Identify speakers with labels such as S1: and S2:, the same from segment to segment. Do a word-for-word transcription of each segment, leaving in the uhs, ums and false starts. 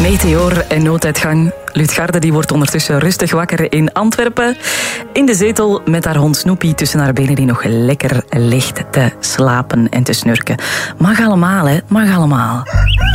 S1: Meteor en nooduitgang. Lutgarde die wordt ondertussen rustig wakker in Antwerpen. In de zetel met haar hond Snoopy tussen haar benen die nog lekker ligt te slapen en te snurken. Mag allemaal, hè? Mag allemaal.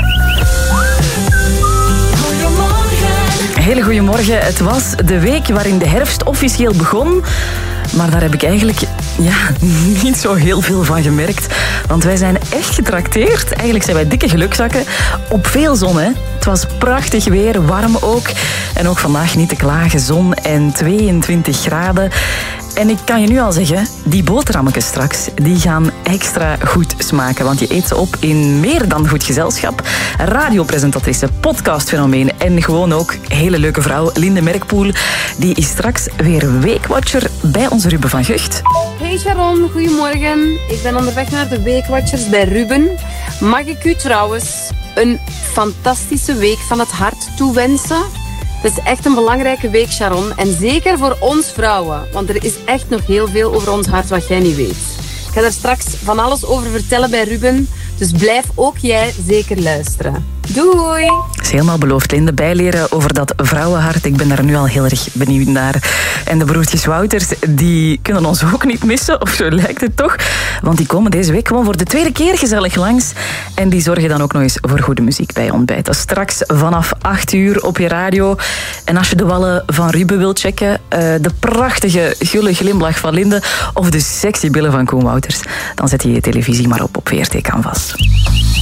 S1: Hele goedemorgen. Het was de week waarin de herfst officieel begon. Maar daar heb ik eigenlijk ja, niet zo heel veel van gemerkt. Want wij zijn echt getrakteerd. Eigenlijk zijn wij dikke gelukzakken. Op veel zon, hè. Het was prachtig weer, warm ook. En ook vandaag niet te klagen, zon en tweeëntwintig graden. En ik kan je nu al zeggen, die boterhammetjes straks, die gaan extra goed smaken. Want je eet ze op in meer dan goed gezelschap. Radiopresentatrice, podcastfenomeen en gewoon ook hele leuke vrouw, Linde Merkpoel. Die is straks weer weekwatcher bij onze Ruben van Gucht.
S2: Hey Sharon, goedemorgen. Ik ben onderweg naar de weekwatchers bij Ruben. Mag ik u trouwens een fantastische week van het hart toewensen? Het is echt een belangrijke week, Sharon. En zeker voor ons vrouwen. Want er is echt nog heel veel over ons hart wat jij niet weet. Ik ga daar straks van alles over vertellen bij Ruben. Dus blijf ook jij zeker luisteren. Doei!
S1: Dat is helemaal beloofd, Linde. Bijleren over dat vrouwenhart. Ik ben daar nu al heel erg benieuwd naar. En de broertjes Wouters, die kunnen ons ook niet missen. Of zo lijkt het toch. Want die komen deze week gewoon voor de tweede keer gezellig langs. En die zorgen dan ook nog eens voor goede muziek bij ontbijt. Dat is straks vanaf acht uur op je radio. En als je de wallen van Ruben wilt checken, uh, de prachtige gulle glimlach van Linde of de sexy billen van Koen Wouters, dan zet je je televisie maar op op V R T Canvas.